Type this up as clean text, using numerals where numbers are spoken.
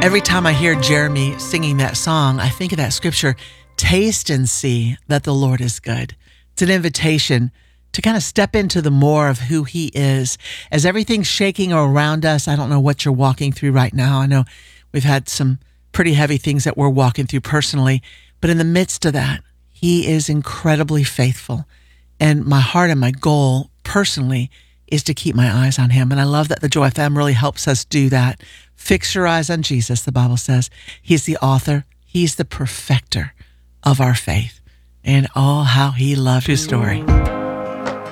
Every time I hear Jeremy singing that song, I think of that scripture, taste and see that the Lord is good. It's an invitation to kind of step into the more of who he is. As everything's shaking around us, I don't know what you're walking through right now. I know we've had some pretty heavy things that we're walking through personally, but in the midst of that, he is incredibly faithful. And my heart and my goal personally is to keep my eyes on him. And I love that the Joy FM really helps us do that. Fix your eyes on Jesus, the Bible says. He's the author. He's the perfecter of our faith. And oh, how he loved his story.